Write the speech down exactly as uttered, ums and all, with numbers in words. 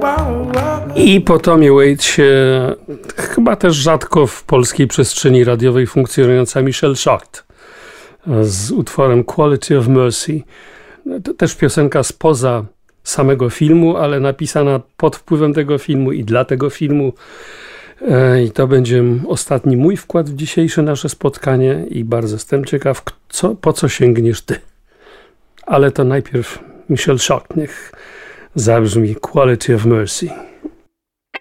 I po Tomie Waitsie chyba też rzadko w polskiej przestrzeni radiowej funkcjonująca Michelle Shocked z utworem Quality of Mercy. To też piosenka spoza samego filmu, ale napisana pod wpływem tego filmu i dla tego filmu. I to będzie ostatni mój wkład w dzisiejsze nasze spotkanie i bardzo jestem ciekaw, co, po co sięgniesz ty. Ale to najpierw Michelle Shocked, niech zabrzmi Quality of Mercy.